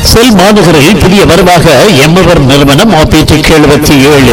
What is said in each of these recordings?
செல் மாநகரில் புதிய வரவாக எம்எவர் நிறுவனம் ஆபிடிக் 77.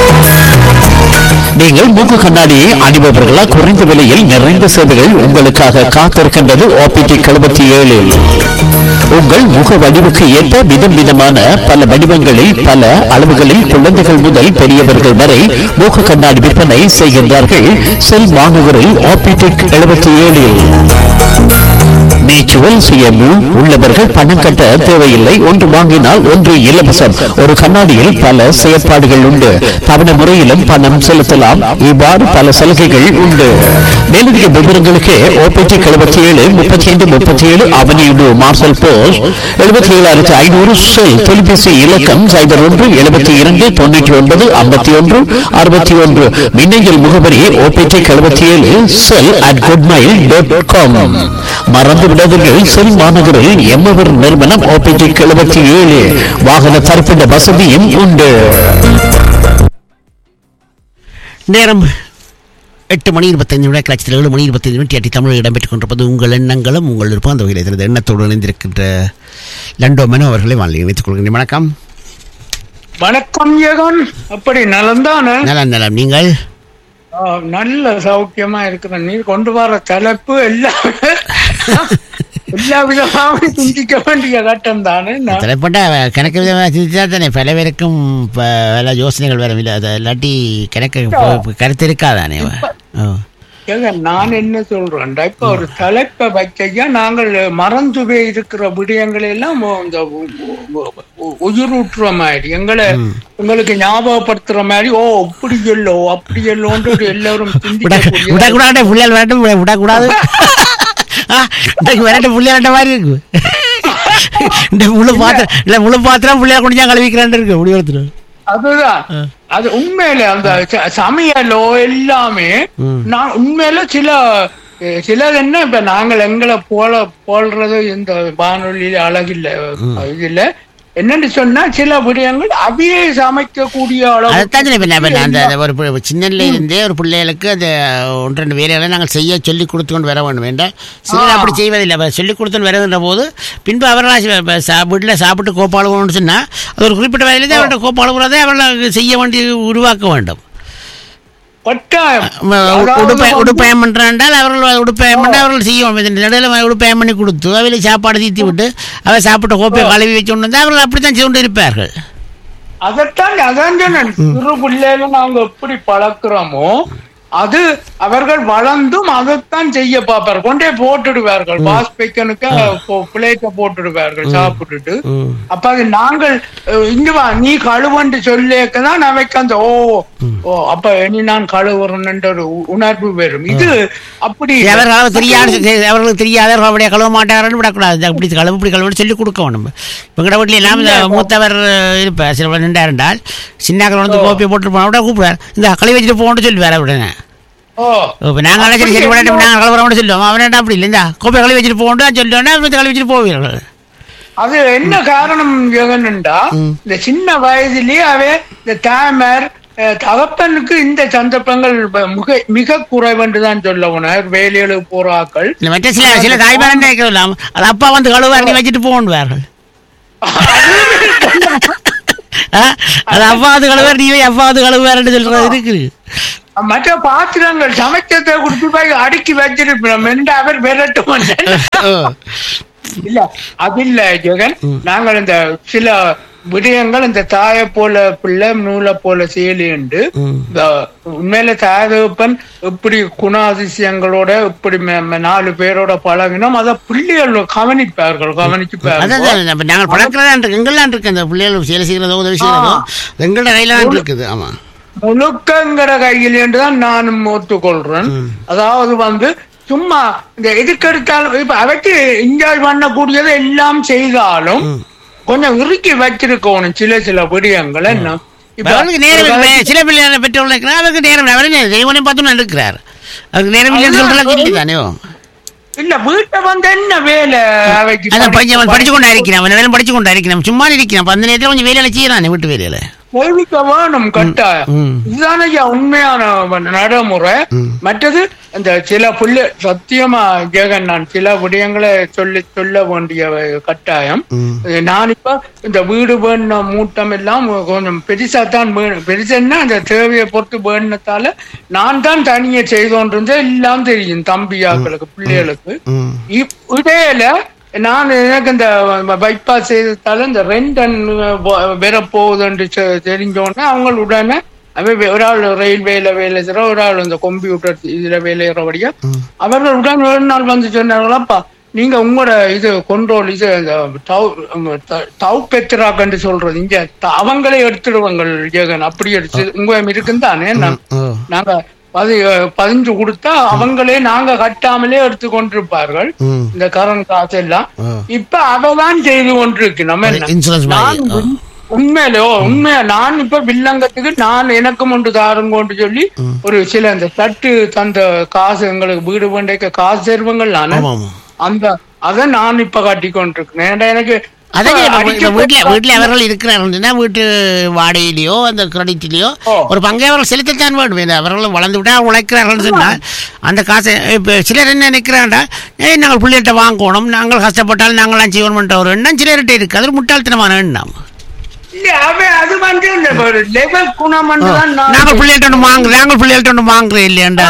நீங்கள் மூக்கு கண்ணாடியை அணிபவர்களா? குறைந்த விலையில் நிறைந்த சேவைகள் உங்களுக்காக காத்திருக்கின்றது. ஆபிடிக் 77. உங்கள் முக வடிவுக்கு ஏற்ப விதம் விதமான பல வடிவங்களில் பல அளவுகளில் குழந்தைகள் முதல் பெரியவர்கள் வரை மூக்கு கண்ணாடி விற்பனை செய்கின்றார்கள். செல் மாநகரில் ஆபிடிக் 77. நேச்சுரல் சுயமு உள்ளவர்கள் பணம் கட்ட தேவையில்லை. ஒன்று வாங்கினால் ஒன்று இலவசம். ஒரு கண்ணாடியில் பல செயற்பாடுகள் உண்டு. தவணை முறையிலும் பணம் செலுத்தலாம். இவ்வாறு பல சலுகைகள் உண்டு. மேலதிக விவரங்களுக்கு ஆபிடிக் 77 3537 அவனியுடு மார்சல் போஸ்ட் 77,500 செல். தொலைபேசி இலக்கம் 01 22 99 51 61. மின்னஞ்சல் முகவரி ஆபிடிக் 77 cell@goodmail.com. மறந்து விடாதீர்கள், செல் மாநகரில் எம்எவர் நிறுவனம் ஆபிடிக் 77. வாகன தரிப்பிட வசதியும் உண்டு. நேரம் 8:25 கலட்சத்தில் 7:25 தமிழ் இடம்பெற்றுக் கொண்டிருப்பது உங்கள் எண்ணங்களும் உங்கள் விருப்பம். அந்த வகையில் இருக்கிறது எண்ணத்தோடு இணைந்திருக்கின்ற லண்டோ மெனோ அவர்களை வானிலை வைத்துக் கொள்கிறேன். வணக்கம். வணக்கம் யகன், அப்படி நலந்தானே? நலம். நீங்கள்? நல்ல சௌக்கியமா இருக்கிற. நீ கொண்டு வர தலைப்பு எல்லா விதமாக சிந்திக்க வேண்டிய கட்டம் தானே. தலைப்பட்ட கணக்கு விதமாக சிந்திச்சா தானே பல பேருக்கும் பல யோசனைகள் வர இல்லாட்டி கணக்கு கருத்து இருக்காதானே. நான் என்ன சொல்றேன், இப்ப ஒரு தலைப்பை வைக்க நாங்கள் மறந்து போய் இருக்கிற விடயங்களை எல்லாம் உயிரூட்டுற மாதிரி உங்களுக்கு ஞாபகப்படுத்துற மாதிரி இப்படி எல்லோ அப்படி எல்லோன்று எல்லாரும் விடக்கூடாது. புள்ளியாண்ட மாதிரி இருக்கு. முழு பாத்திரம் புள்ளியா கொண்டு கழுவிக்கிறான் இருக்கு. முடிவு அதுதான். அது உண்மையில அந்த சமையலோ எல்லாமே நான் உண்மையில சில என்ன இப்ப நாங்கள் எங்களை போடுறது இந்த வானொலியில அழகில்ல இதுல என்னன்னு சொன்னா சில விடயங்கள் அவையே சமைக்கக்கூடிய அளவு. ஒரு சின்னல இருந்தே ஒரு பிள்ளைகளுக்கு அந்த 1-2 வேலைகளை நாங்கள் செய்ய சொல்லி கொடுத்து கொண்டு வர வேண்டும் வேண்டாம். சிலர் அப்படி செய்வதில்லை. சொல்லி கொடுத்து வருகின்ற போது பின்பு அவர்களால் வீட்டில் சாப்பிட்டு கோப்பாளுவோம்னு சொன்னால் அது ஒரு குறிப்பிட்ட வேலையிலே அவர்கிட்ட கோப்பாளுகிறதை அவர்கள் செய்ய வேண்டி உருவாக்க வேண்டும். உடுப்பயம் பண்றால் அவர்கள் உடுப்பயம் பண்ண அவர்கள் செய்யும். நடுவில் உடுப்பயம் பண்ணி கொடுத்து அவையில சாப்பாடு தீர்த்தி விட்டு அவை சாப்பிட்ட கோப்பையை கழுவி வச்சு கொண்டு வந்து அவர்கள் அப்படித்தான் செய்து கொண்டு இருப்பார்கள். அதான் சிறு பிள்ளைகளும் நாங்க எப்படி பழக்கிறோமோ அது அவர்கள் வளர்ந்தும் அதைத்தான் செய்ய பார்ப்பார்கள். கொண்டே போட்டுடுவார்கள். வாஸ்பெக்கனுக்கு பிளேட்டை போட்டுடுவார்கள் சாப்பிட்டுட்டு. அப்ப அது நாங்கள் இங்க வா நீ கழுவண்டு சொல்லேக்கதான் அவைக்கு அந்த அப்ப இனி நான் கழுவுறேன் ஒரு உணர்வு வரும். இது அப்படி அவர்களுக்கு தெரியாத கழுவ மாட்டாருன்னு விடக்கூடாது. அப்படி கழுவு சொல்லி கொடுக்க வேணும். எங்கட வீட்டுல எல்லாம் மூத்தவர் இருப்பார். சில நின்றார் என்றால் சின்னாக்கள் வந்து கோப்பையை போட்டுருப்போம். விட கூப்பிடுவார், இந்த கழுவி வச்சுட்டு போகணும்னு சொல்லுவார். உடனே நாங்கள் சரி நாங்கள் கழுவுறோம்னு சொல்லுவோம். அவன் அப்படி இல்லை, இந்த கோப்பை கழுவி வச்சுட்டு போகணும் சொல்லுவோம்னா கழுவி வச்சுட்டு போவீர்கள். அது என்ன காரணம் யோகன்டா, இந்த சின்ன வயதிலேயே அவை இந்த தாமர் தகப்பனுக்கு இந்த சந்தர்ப்பங்கள் மிக குறைவென்றுதான் சொல்லவனர். வேலைகளுக்கு போறாக்கள் மற்ற சில தாய்மாரன் கேட்கலாம், அது அப்பா வந்து கழுவார் நீ வச்சுட்டு போகணுவார்கள். அது அப்பாவது கழுவார் நீ அப்பாவது கழுவார்ன்னு சொல்றது இருக்குது. மற்ற பாத்திரங்கள் சமைச்சதை கொடுத்து போய் அடுக்கி வச்சிருப்போம் என்று அவர் விரட்டும் இல்ல. அது இல்ல ஜெகன், நாங்கள் இந்த சில விடயங்கள் இந்த தாய போல பிள்ளை நூலை போல செயலி என்று உண்மையில தாயகப்பன் இப்படி குணாதிசயங்களோட இப்படி 4 பேரோட பழகினோம். அதை பிள்ளைகள் கவனிப்பார்கள். நாங்கள் பழக்கிறதா எங்கெல்லாம் இருக்கு அந்த பிள்ளைகள் செயல் செய்யறதோ உதவி செய்யறதோ எங்களோட கையில இருக்குது. ஆமா, முழுக்கங்கிற கையில் என்றுதான் நானும் ஒத்துக்கொள்றேன். அதாவது சும்மா இந்த எதுக்கெடுத்தாலும் இப்ப அவைக்கு என்ஜாய் பண்ணக்கூடியதை எல்லாம் செய்தாலும் கொஞ்சம் இறுக்கி வச்சிருக்கணும் சில விடயங்கள். என்ன சில பிள்ளைகளை பெற்றோர்கள் அவருக்கு நேரம் பார்த்து இருக்கிறார். அவருக்கு நேரம் தானே இல்ல வீட்டை என்ன வேலை படிச்சு கொண்டா இருக்கிறான். படிச்சு கொண்டா இருக்கிறான், சும்மா இருக்கிறான். அந்த நேரத்தில் கொஞ்சம் வேலையில செய்யறானே வீட்டு வேலையில. தெரிவிக்க வேணும் கட்டாயம். இதுதானே உண்மையான நடைமுறை. மற்றது இந்த சில புள்ளி சத்தியமா ஜெகன், நான் சில விடயங்களை சொல்ல வேண்டிய கட்டாயம். நான் இப்ப இந்த வீடு வேண மூட்டம் எல்லாம் கொஞ்சம் பெருசா தான் வேணும். பெருசுன்னா அந்த தேவையை பொறுத்து வேணுனத்தால நான் தான் தனியை செய்தோன்றது எல்லாம் தெரியும் தம்பியாக்களுக்கு பிள்ளைகளுக்கு. இடையில நான் எனக்கு இந்த பைபாஸ் செய்ததால இந்த ரெண்டன் வரப்போகுதுன்னு தெரிஞ்சோடனே அவங்களுடனே ஒரு ஆள் ரயில்வேல வேலை செய்யற, ஒரு ஆள் இந்த கம்ப்யூட்டர் இதுல வேலையறபடியா அவர்கள் உடனே ஒரு நாள் வந்து சொன்னாங்களாப்பா, நீங்க உங்களோட இது கொண்ட்ரோல் இது தவுப்பெத்திராக்கன்னு சொல்றது இங்க அவங்களே எடுத்துடுவாங்க ஜெகன். அப்படி எடுத்து உங்க இருக்குந்தானே நாங்க 15 கொடுத்தா அவங்களே நாங்க கட்டாமலே எடுத்து கொண்டிருப்பார்கள் இந்த கரண்ட் காசு எல்லாம். இப்ப அததான் செய்து கொண்டிருக்கு. நம்ம உண்மையா நான் இப்ப வில்லங்கத்துக்கு நான் எனக்கும் ஒன்று தாருங்கன்னு சொல்லி ஒரு சில இந்த தட்டு தந்த காசு எங்களுக்கு வீடு வேண்டைக்க காசு சேர்வங்கள் அந்த அதை நான் இப்ப கட்டி கொண்டிருக்கேன். எனக்கு வீட்டுல அவர்கள் இருக்கிறார்கள் வீட்டு வாடகையிலயோ அந்த கிரெடிட்லயோ ஒரு பங்கை அவர்கள் செலுத்தத்தான் வேண்டும். அவர்களும் வளர்ந்து விட்டா உழைக்கிறார்கள் சொன்னால் அந்த காசை இப்ப சிலர் என்ன நினைக்கிறாண்டா, நாங்கள் பிள்ளைகிட்ட வாங்கணும், நாங்கள் கஷ்டப்பட்டாலும் நாங்களாம் ஜீவன் பண்ற ஒரு எண்ணம் சிலர்கிட்ட இருக்கு. அது முட்டாள்தனமான எண்ணம். அது வந்து லெவல் குணம் நாங்கள் பிள்ளைகிட்ட ஒன்று வாங்குறோம் இல்லையாண்டா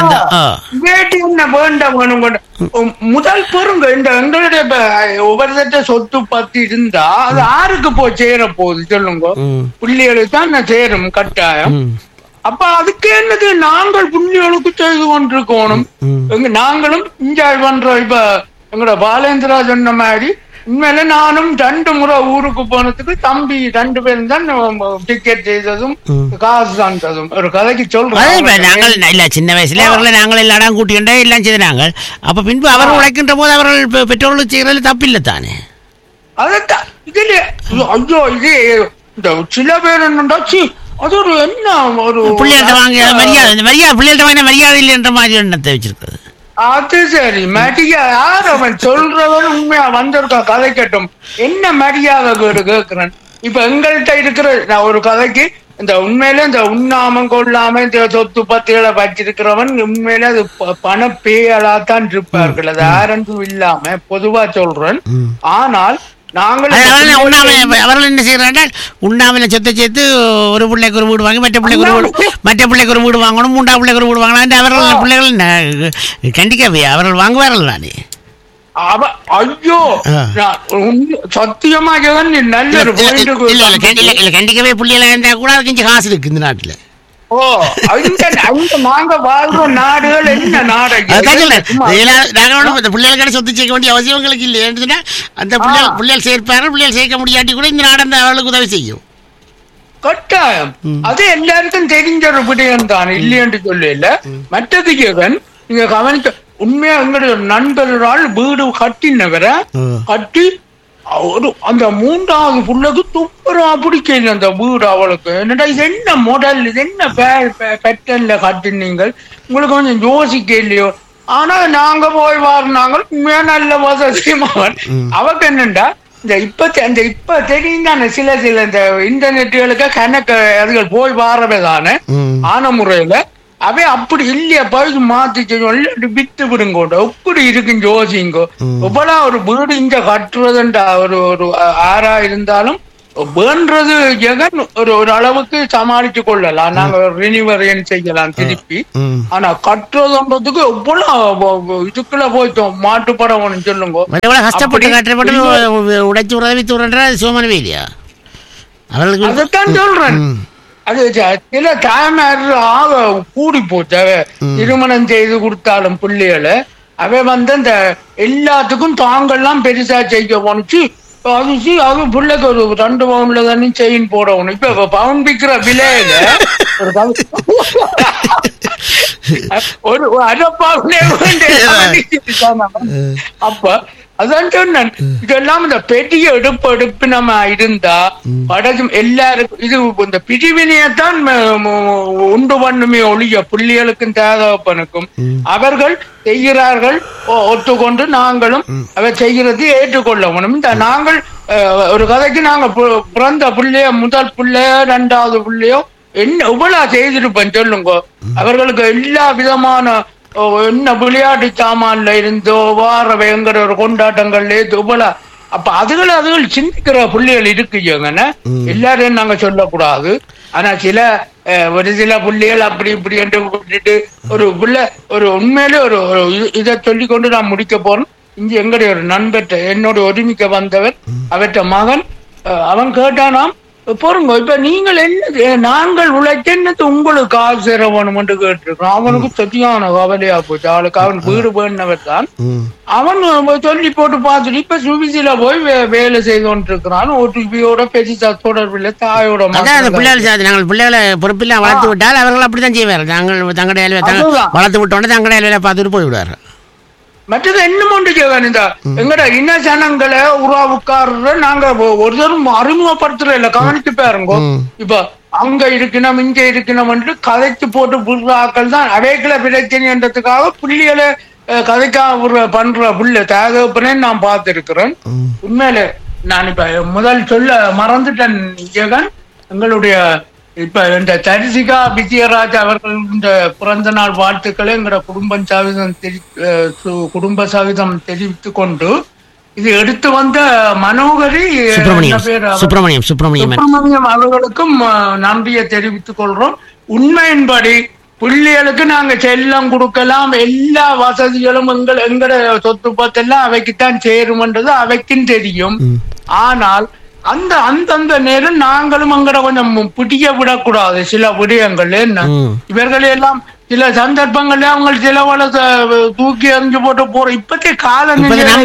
முதல் பொருங்க இந்த எங்களுடைய ஒவ்வொரு சொத்து பத்தி இருந்தா அது யாருக்கு சேர போகுது சொல்லுங்க? புள்ளிகளுக்கு தான் சேரும் கட்டாயம். அப்ப அதுக்கு என்னது நாங்கள் புள்ளிகளுக்கு செய்து கொண்டிருக்கணும். நாங்களும் என்ஜாய் பண்றோம். இப்ப எங்களோட பாலேந்திரா சொன்ன மாதிரி உண்மையில நானும் 2 முறை ஊருக்கு போனதுக்கு தம்பி 2 பேரும் தான் டிக்கெட் செய்ததும் காசு தந்ததும் ஒரு கதைக்கு சொல்றோம். நாங்கள் இல்ல சின்ன வயசுல அவர்களை நாங்கள் எல்லாரும் கூட்டிக்கிட்டே எல்லாம் செய்தாங்க. அப்ப பின்பு அவர்கள் உழைக்கின்ற போது அவர்கள் பெற்றோர்கள் செய்யறது தப்பில்லை தானே. அதான் இதுல ஐயோ இது இந்த சில பேர் என்னண்டாச்சு அது ஒரு என்ன ஒரு பிள்ளைகிட்ட வாங்க மரியாதை பிள்ளைகிட்ட வாங்கின மரியாதை இல்லை என்ற மாதிரி எண்ணத்தை வச்சிருக்கிறது. அது சரி, மரியாதை யார் அவன் சொல்றவன் உண்மையா வந்திருக்கா கதை கட்டும் என்ன மரியாதை கேட்கிறேன். இப்ப எங்கள்கிட்ட இருக்கிற நான் ஒரு கதைக்கு இந்த உண்மையில இந்த உண்ணாம கொள்ளாம இந்த சொத்து பத்திகளை வச்சிருக்கிறவன் உண்மையில அது பண பேயலாத்தான் இருப்பார்கள். அது யாரென்றும் இல்லாம பொதுவா சொல்றேன். ஆனால் அவர்கள் என்ன செய்யறாங்க, உண்ணாமல சொத்தை சேர்த்து ஒரு பிள்ளைக்கு ஒரு வீடு வாங்கி மற்ற பிள்ளைக்கு ஒரு வீடு வாங்கணும், 3ஆம் பிள்ளைக்கு ஒரு வீடு வாங்கலாம். அவர்கள் பிள்ளைகள் கண்டிக்கவே அவர்கள் வாங்குவார்கள் தானே. ஐயோ சத்தியமா நல்ல கண்டிக்கவே பிள்ளைகளை இருந்தா கூட கொஞ்சம் காசு இருக்கு இந்த நாட்டுல. நாங்க வாழ்றோம் நாடுகள் என்ன நாடு பிள்ளைகளுக்கான சொத்து சேர்க்க வேண்டிய அவசியங்களுக்கு இல்லை. அந்த பிள்ளைகள் சேர்ப்பார்கள், பிள்ளைகள் சேர்க்க முடியாட்டி கூட இந்த நாடு அந்த அவர்களுக்கு உதவி செய்யும் கட்டாயம். அது எல்லாருக்கும் தெரிஞ்ச ஒரு விடயம் தான் இல்லையென்று சொல்லல. மற்றது ஜெகன் நீங்க கவனிக்க உண்மையா எங்களுடைய நண்பர்களால் வீடு கட்டினவரை கட்டி ஒரு அந்த 3வது புள்ளக்கு துப்புரா பிடிக்கல அந்த வீடு. அவளுக்கு என்னடா இது என்ன மாடல், இது என்ன பேட்டர்ன்ல கட்டினீங்க, உங்களுக்கு கொஞ்சம் யோசிக்க இல்லையோ. ஆனா நாங்க போய் வாரினாங்க உண்மையா நல்ல வசதியமாவன். அவக்கு என்னண்டா இந்த இப்ப தெரியும் தானே சில இந்த இன்டர்நெட்டுகளுக்கு கணக்கு அதுகள் போய் வாரவே தானே ஆன முறையில அவை அப்படி இல்லையா போய் மாத்தி விட்டு விடுங்கோட எப்படி இருக்குன்னு யோசிங்கோ. இவ்வளவு ஒரு வீடு இங்க கட்டுறதுன்றா ஒரு ஆறா இருந்தாலும் வேண்டது ஜெகன் ஒரு அளவுக்கு சமாளிச்சு கொள்ளலாம். நாங்க ரினிவரியன் செய்யலாம் திருப்பி. ஆனா கட்டுறதுன்றதுக்கு எவ்வளவு இதுக்குள்ள போயிட்டோம் மாட்டுப்படணும் சொல்லுங்க. உடைச்சு உதவி தூரன்ற சோமனவே இல்லையா அதைத்தான் சொல்றேன். அது சில தாய்மார் ஆக கூடி போச்சு. திருமணம் செய்து கொடுத்தாலும் பிள்ளைகளை அவ வந்து அந்த எல்லாத்துக்கும் தாங்கெல்லாம் பெருசா செய்ய போனுச்சு. அது பிள்ளைக்கு ஒரு 2 பவுன்ல தானே செயின் போடணும். இப்ப பவுன் விற்கிற விலையில ஒரு 1/2 பவுனே அப்ப அதான் சொன்னேன். இதெல்லாம் இந்த பெரிய எடுப்பு நம்ம இருந்தா படகும் எல்லாருக்கும் இது இந்த பிரிவினையத்தான் உண்டு பண்ணுமே ஒழிய புள்ளிகளுக்கும் தேதப்பனுக்கும் அவர்கள் செய்கிறார்கள். ஒத்துக்கொண்டு நாங்களும் அவர் செய்கிறது ஏற்றுக்கொள்ளணும். இந்த நாங்கள் ஒரு கதைக்கு நாங்க பிறந்த பிள்ளைய முதல் பிள்ளையோ 2வது பிள்ளையோ என்ன இவ்வளவு செய்திருப்பேன் சொல்லுங்க. அவர்களுக்கு எல்லா விதமான என்ன விளையாட்டு சாமான்ல இருந்தோ வாரவைங்கிற ஒரு கொண்டாட்டங்கள்ல இவ்வளவு அப்ப அதுகள் சிந்திக்கிற புள்ளிகள் இருக்குங்க. எல்லாரையும் நாங்க சொல்லக்கூடாது. ஆனா ஒரு சில புள்ளிகள் அப்படி இப்படி என்று விட்டுட்டு ஒரு பிள்ளை ஒரு உண்மையிலே ஒரு இதை சொல்லிக்கொண்டு நான் முடிக்க போறேன். இங்க எங்களுடைய ஒரு நண்பர்கிட்ட என்னோட ஒருமிக்க வந்தவர் அவற்ற மகன் அவன் கேட்டானாம், போறோங்க இப்ப நீங்கள் என்ன நாங்கள் உழைச்சது உங்களுக்கு காசு சேரவணும் என்று கேட்டிருக்கோம். அவனுக்கு சரியான கவலையா போச்சு. அவளுக்கு அவன் வீடு வேணவர் தான். அவன் சொல்லி போட்டு பார்த்துட்டு இப்ப சுவிசில போய் வேலை செய்து கொண்டு இருக்கிறான். ஓடிபியோட பெரிய தொடர்பில்லை தாயோட. நாங்கள் பிள்ளைகளை பொறுப்பில்லை வளர்த்து விட்டால் அவர்கள் அப்படித்தான் செய்வார்கள். நாங்கள் தங்களுடைய வளர்த்து விட்டோன்னே தங்களுடைய வேலை பார்த்துட்டு போய்விடுவார்கள். மற்றது என்னமோ இந்த எங்கட இன ஜனங்களை உறவுக்காரர் நாங்க ஒருத்தரும் அறிமுகப்படுத்துற இல்ல. கவனிச்சு பாருங்க. இப்ப அங்க இருக்கணும் இங்க இருக்கணும் என்று கதைச்சு போட்டு புள்ளாக்கள் தான் அவைகளை பிரச்சனைன்றதுக்காக புள்ளிகளை கதைக்கா பண்ற புள்ள தேகப்பனே நான் பார்த்திருக்கிறேன். உண்மையில நான் இப்ப முதல் சொல்ல மறந்துட்டேன் ஜெகன். எங்களுடைய இப்ப இந்த தரிசிகா விஜயராஜ் அவர்கள் இந்த பிறந்த நாள் வாழ்த்துக்களை எங்களோட குடும்ப சகிதம் தெரிவித்துக் கொண்டு இது எடுத்து வந்த மனோகரி சுப்பிரமணியம் அவர்களுக்கும் நன்றியை தெரிவித்துக் கொள்றோம். உண்மையின்படி பிள்ளைகளுக்கு நாங்க செல்லம் கொடுக்கலாம். எல்லா வசதிகளும் எங்கட சொத்து பத்தெல்லாம் அவைக்குத்தான் சேரும்ன்றது அவைக்கும் தெரியும். ஆனால் அந்த நேரம் நாங்களும் அங்கட கொஞ்சம் பிடிக்க விடக்கூடாது. சில விடயங்கள் என்ன இவர்கள் எல்லாம் சில சந்தர்ப்பங்கள்ல அவங்க சில தூக்கி எறிஞ்சு போட்டு போறோம். இப்பத்தே காலங்களையும்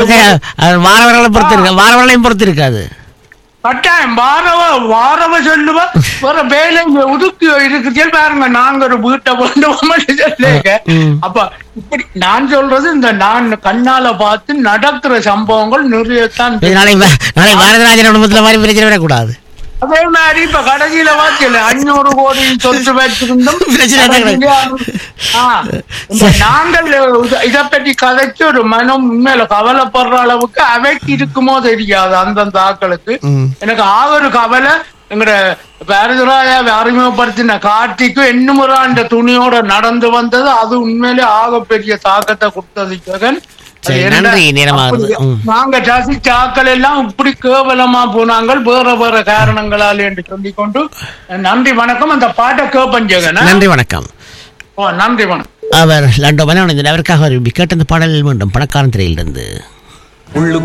பொறுத்து இருக்காது. கட்டாயம் வாரவ சொல்லுவா வேற வேலை ஒதுக்கி இருக்கு பாருங்க. நாங்க ஒரு வீட்டை வேண்டுவோம். அப்ப இப்படி நான் சொல்றது இந்த நான் கண்ணால பார்த்து நடக்கிற சம்பவங்கள் நிறையத்தான். பாரதராஜன் குடும்பத்துல மாதிரி பிரச்சனை வரக்கூடாது. அதே மாதிரி இப்ப கடைசியில வாத்தியல 500 கோடி சொத்து வச்சிருந்தோம். நாங்கள் இதை பற்றி கதைச்சு ஒரு மனம் உண்மையில கவலைப்படுற அளவுக்கு அவைக்கு இருக்குமோ தெரியாது. அந்தந்த ஆக்களுக்கு எனக்கு ஒரு கவலை எங்கட பாரதராஜா அறிமுகப்படுத்தின கார்த்திக்கு என்னமுறை அந்த துணியோட நடந்து வந்தது. அது உண்மையிலே ஆகப்பெரிய தாக்கத்தை கொடுத்தது. நாங்க ரசிச்ச ஆக்கள் எல்லாம் இப்படி கேவலமா போனாங்க வேற காரணங்களால் என்று சொல்லிக் கொண்டு நன்றி வணக்கம். அந்த பாட்டை கேப்பன் ஜெகன். நன்றி வணக்கம். நன்றி வணக்கம். அவர் லண்டோ அவருக்காக கேட்ட அந்த பாடல் மீண்டும் பணக்காரன் திரையிலிருந்து